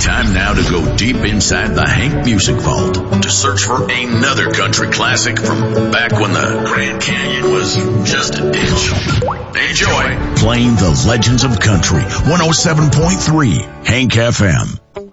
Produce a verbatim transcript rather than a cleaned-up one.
Time now to go deep inside the Hank Music Vault to search for another country classic from back when the Grand Canyon was just a ditch. Enjoy. Playing the legends of country. one oh seven point three Hank F M.